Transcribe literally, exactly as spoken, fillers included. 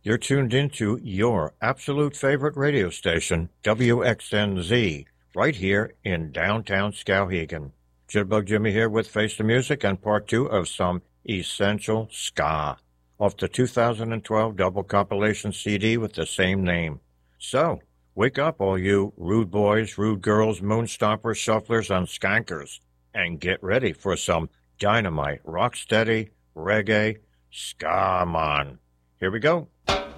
You're tuned into your absolute favorite radio station, W X N Z, right here in downtown Skowhegan. Jitterbug Jimmy here with Face the Music and part two of some Essential Ska off the two thousand twelve double compilation C D with the same name. So, wake up all you rude boys, rude girls, moonstompers, shufflers, and skankers, and get ready for some dynamite, rocksteady, reggae, ska, man. Here we go.